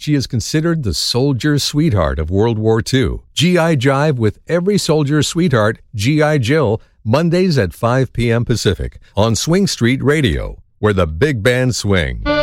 She is considered the soldier's sweetheart of World War II. G.I. Jive with every soldier's sweetheart, G.I. Jill, Mondays at 5 p.m. Pacific on Swing Street Radio, where the big band swing.